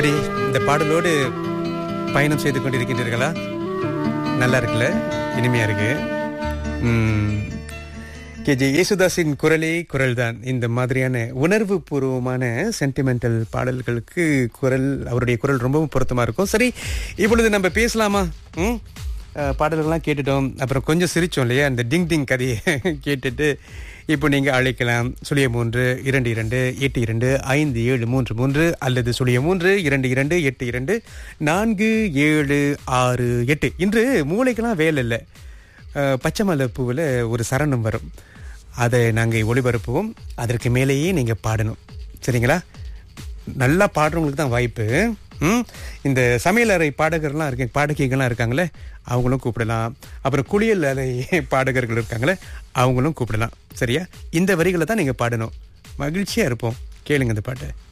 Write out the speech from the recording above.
எப்படி இந்த பாடலோடு பயணம் செய்து கொண்டிருக்கின்றீர்களா? நல்லா இருக்குல்ல, இனிமையா இருக்கு. கேஜே யேசுதாஸின் குரல் தான். இந்த மாதிரியான உணர்வு பூர்வமான சென்டிமெண்டல் பாடல்களுக்கு அவருடைய குரல் ரொம்பவும் பொருத்தமா இருக்கும். சரி, இப்பொழுது நம்ம பேசலாமா? பாடல்கள்லாம் கேட்டுட்டோம், அப்புறம் கொஞ்சம் சிரிச்சோம் இல்லையா, இந்த டிங் டிங் கதையை கேட்டுட்டு இப்போ நீங்க அழைக்கலாம் 0322825733 அல்லது 0322824768. இன்று மூளைக்கெல்லாம் வேலை இல்லை. பச்சை மலை பூவில் ஒரு சரணம் வரும், அதை நாங்கள் ஒளிபரப்புவோம். அதற்கு மேலேயே நீங்க பாடணும், சரிங்களா? நல்லா பாடுறவங்களுக்கு தான் வாய்ப்பு. இந்த சமையல் அறை பாடகிகள்லாம் இருக்காங்களே, அவங்களும் கூப்பிடலாம். அப்புறம் குளியல் அறை பாடகர்கள் இருக்காங்களே, அவங்களும் கூப்பிடலாம். சரியா? இந்த வரிகளை தான் நீங்க பாடணும். மகிழ்ச்சியா இருப்போம். கேளுங்க இந்த பாட்டை.